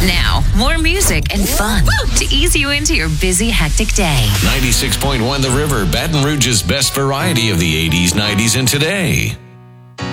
Now, more music and fun to ease you into your busy, hectic day. 96.1 The River, Baton Rouge's best variety of the 80s, 90s, and today.